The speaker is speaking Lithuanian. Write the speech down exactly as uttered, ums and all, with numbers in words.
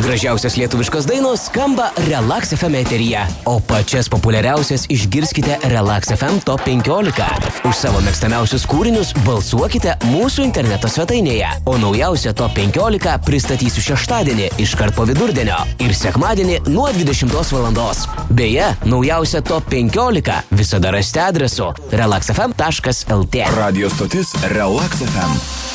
Gražiausios lietuviškos dainos skamba Relax F M eteryje, o pačias populiariausias išgirskite Relax F M Top penkiolika. Už savo mėgstamiausius kūrinius balsuokite mūsų interneto svetainėje, o naujausią Top penkiolika pristatysiu šeštadienį iškart po vidurdienio ir sekmadienį nuo dvidešimtos valandos. Beje, naujausią Top penkiolika visada rasite adresu relax f m taškas l t. Radio stotis Relax F M.